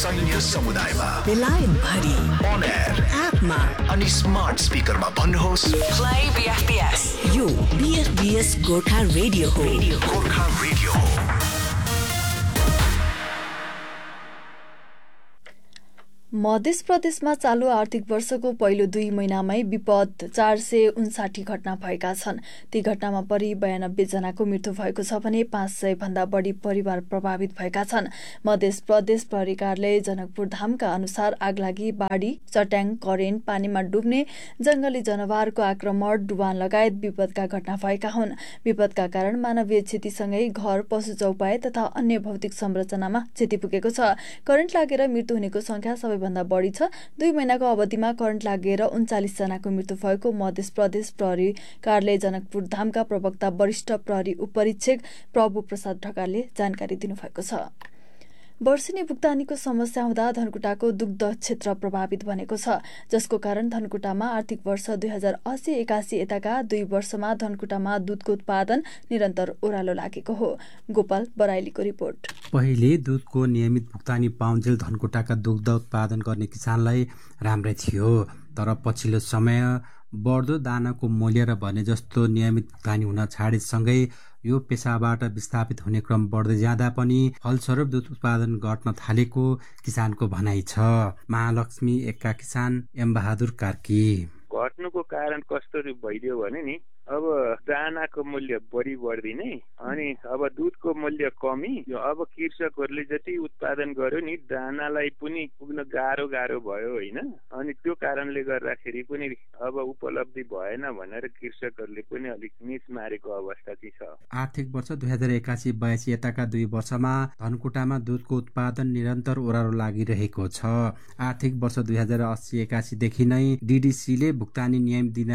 सैन्य समुदायमा बेलायत भरि अन एयर एपमा अनि स्मार्ट स्पिकरमा भन्नुहोस् प्ले बीएफबीएस। यो बीएफबीएस गोर्खा रेडियो हो। गोर्खा रेडियो हो। मध्य प्रदेशमा चालू आर्थिक वर्षको पहिलो 2 महिनामै विपद 459 घटना भएका छन्। ती घटनामा परि 92 जनाको मृत्यु भएको छ भने 500 भन्दा बढी परिवार प्रभावित भएका छन्। मध्य प्रदेश प्रहरी कार्यालय जनकपुर धामका अनुसार आगलागी, बाढी, चट्याङ, करेन्ट, पानीमा डुब्ने, जंगली जनावरको आक्रमण, डुबान लगायत विपदका घटना भएका हुन्। विपदका कारण मानवीय क्षतिसँगै घर, पशु चौपाए तथा अन्य भौतिक संरचनामा क्षति पुगेको छ। करेन्ट लागेर मृत्यु हुनेको संख्या भन्दा बढी छ। 2 महिनाको अवधिमा करेन्ट लागेर 39 जनाको मृत्यु भएको मध्य प्रदेश प्रहरी कार्यालय जनकपुर धामका प्रवक्ता वरिष्ठ प्रहरी उपरीक्षक प्रभु प्रसाद ढकालले जानकारी दिनुभएको छ। वर्षेनी भुक्तानीको समस्या हुँदा धनकुटाको दुग्ध क्षेत्र प्रभावित बनेको छ, जसको कारण धनकुटामा आर्थिक वर्ष 2080-81 यताका 2 वर्षमा धनकुटामा दूधको उत्पादन निरन्तर ओह्रालो लागेको हो। गोपाल बराइलीको रिपोर्ट। पहिले दूधको नियमित भुक्तानी पाउन्जेल धनकुटाका दुग्ध उत्पादन गर्ने किसानलाई राम्रै थियो, तर पछिल्लो समय बढ्दो दानाको मूल्य र भने जस्तो नियमित भुक्तानी हुन छाडेसँगै यो पेसाबाट विस्थापित हुने क्रम बढ्दै जाँदा पनि फलस्वरूप दूध उत्पादन घट्न थालेको किसानको भनाइ छ। महालक्ष्मी एकका किसान एम बहादुर कार्की। घट्नुको कारण कस्तो भइदियो भने नि, अब दानाको मूल्य बढ्दिने अनि अब दूधको मूल्य कमी। अब कृषकहरूले जति उत्पादन गर्यो नि दानालाई पनि पुग्न गाह्रो भयो होइन। अनि त्यो कारणले गर्दाखेरि पनि अब उपलब्धि भएन भनेर कृषकहरूले पनि अलिक निच मारेको अवस्था चाहिँ छ। आर्थिक वर्ष 2081-82 यताका 2 वर्षमा धनकुटामा दूधको उत्पादन निरन्तर ओह्रालो लागिरहेको छ। आर्थिक वर्ष 2080-81 देखि नै डीडीसीले भुक्तानी नियम दिन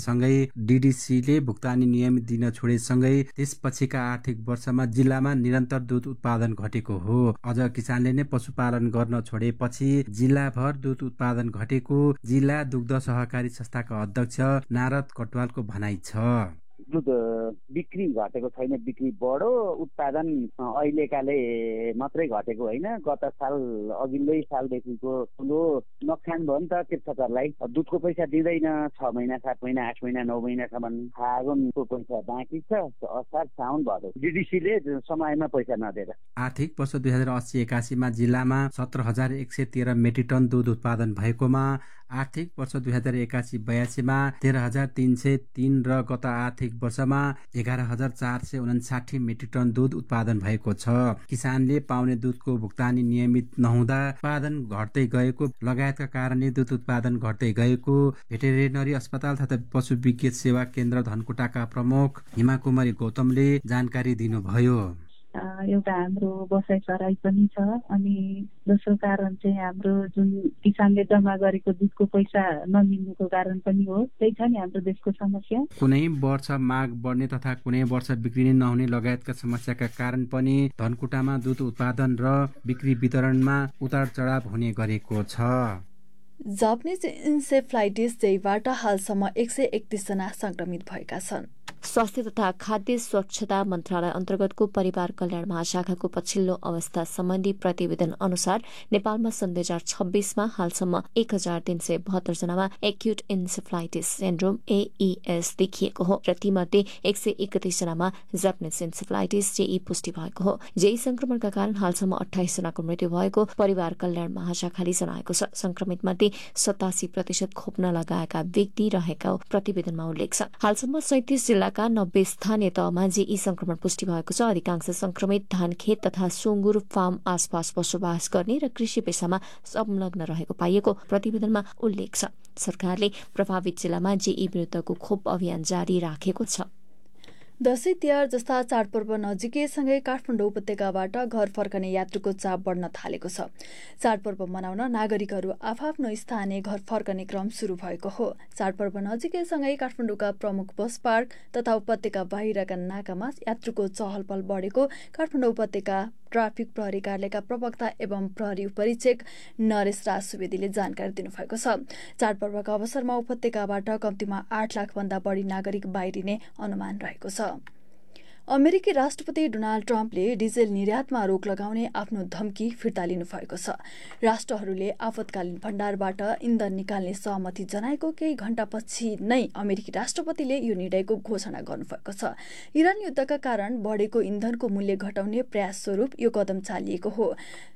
छोडेसँगै त्यसपछिका आर्थिक वर्षमा जिल्लामा निरन्तर दूध उत्पादन घटेको हो। अझ किसानले नै पशुपालन गर्न छोडेपछि जिल्लाभर दूध उत्पादन घटेको जिल्ला दुग्ध सहकारी संस्थाका अध्यक्ष नारद कटवालको भनाइ छ। दूध बिक्री घटेको छैन, बिक्री बढो, उत्पादन अहिलेकाले मात्रै घटेको होइन। गत साल अघिल्लै सालदेखिको ठुलो नोक्सान भयो नि त कृषकहरूलाई। दूधको पैसा दिँदैन 6 महिना, 7 महिना, 8 महिना, 9 महिनासम्म। फागुनको पैसा बाँकी छ, असार साउन भयो। डीडीसीले समयमा पैसा नदिएर। आर्थिक वर्ष 2080-81 मा जिल्लामा 17,113 मेट्रिक टन दूध उत्पादन भएकोमा आर्थिक वर्ष 2081-82 मा 13,303 र गत आर्थिक वर्षमा 11,459 मेट्रिक टन दूध उत्पादन भएको छ। किसानले पाउने दूधको भुक्तानी नियमित नहुँदा उत्पादन घट्दै गएको लगायतका कारणले दूध उत्पादन घट्दै गएको भेटेरिनरी अस्पताल तथा पशु विज्ञ सेवा केन्द्र धनकुटाका प्रमुख हिमा कुमारी गौतमले जानकारी दिनुभयो। एउटा हाम्रो बसाइ सराई पनि छ अनि दोस्रो कारण चाहिँ हाम्रो जुन किसानले जम्मा गरेको दूधको पैसा नमिल्नुको कारण पनि हो। त्यही छ नि हाम्रो देशको समस्या। कुनै वर्ष माग बढ्ने तथा कुनै वर्ष बिक्री नै नहुने लगायतका समस्याका कारण पनि धनकुटामा दूध उत्पादन र बिक्री वितरणमा उतार चढाव हुने गरेको छ। जापानिज इन्सेफ्लाइटिस जैबाट हालसम्म 131 जना संक्रमित भएका छन्। स्वास्थ्य तथा खाद्य स्वच्छता मन्त्रालय अन्तर्गतको परिवार कल्याण महाशाखाको पछिल्लो अवस्था सम्बन्धी प्रतिवेदन अनुसार नेपालमा सन् 2026 मा हालसम्म 1372 जनामा एक्युट इन्सेफ्लाइटिस सिन्ड्रोम AES देखिएको हो र तीमध्ये 131 जनामा जापानिज इन्सेफ्लाइटिस JE पुष्टि भएको हो। JE संक्रमणका कारण हालसम्म 28 जनाको मृत्यु भएको परिवार कल्याण महाशाखाले जनाएको छ। संक्रमित मध्ये 87% खोप नलगाएका व्यक्ति रहेको प्रतिवेदनमा उल्लेख छ। हालसम्म 37 जिल्लाका 90 स्थानीय तहमा JE संक्रमण पुष्टि भएको छ। अधिकांश संक्रमित धानखेत तथा सुँगुर फार्म आसपास बसोबास गर्ने र कृषि पेशामा संलग्न रहेको पाइएको प्रतिवेदनमा उल्लेख छ। सरकारले प्रभावित जिल्लामा JE विरुद्धको खोप अभियान जारी राखेको छ। दशैं तिहार जस्ता चाडपर्व नजिकैसँगै काठमाडौँ उपत्यकाबाट घर फर्कने यात्रुको चाप बढ्न थालेको छ। चाडपर्व मनाउन नागरिकहरू आफआफ्नो स्थानीय घर फर्कने क्रम शुरू भएको हो। चाडपर्व नजिकैसँगै काठमाडौँका प्रमुख बस पार्क तथा उपत्यका बाहिरका नाकामा यात्रुको चहलपहल बढेको काठमाडौँ उपत्यका ट्राफिक प्रहरी कार्यालयका प्रवक्ता एवं प्रहरी उपरीक्षक नरेश राज सुवेदीले जानकारी दिनुभएको छ। चाडपर्वका अवसरमा उपत्यकाबाट कम्तीमा 8 लाख भन्दा बढी नागरिक बाहिरिने अनुमान रहेको छ। अमेरिकी राष्ट्रपति डोनाल्ड ट्रम्पले डिजेल निर्यातमा रोक लगाउने आफ्नो धम्की फिर्ता लिनुभएको छ। राष्ट्रहरूले आपतकालीन भण्डारबाट इन्धन निकाल्ने सहमति जनाएको केही घण्टापछि नै अमेरिकी राष्ट्रपतिले यो निर्णयको घोषणा गर्नुभएको छ। इरान युद्धका कारण बढेको इन्धनको मूल्य घटाउने प्रयास स्वरूप यो कदम चालिएको हो।